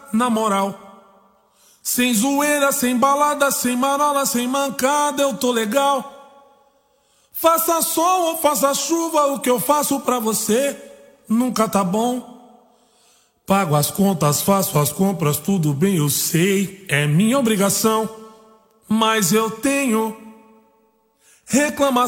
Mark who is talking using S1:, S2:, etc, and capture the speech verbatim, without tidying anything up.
S1: na moral. Sem zoeira, sem balada, sem marola, sem mancada, eu tô legal. Faça sol ou faça chuva, o que eu faço pra você nunca tá bom. Pago as contas, faço as compras, tudo bem, eu sei, é minha obrigação. Mas eu tenho reclamação.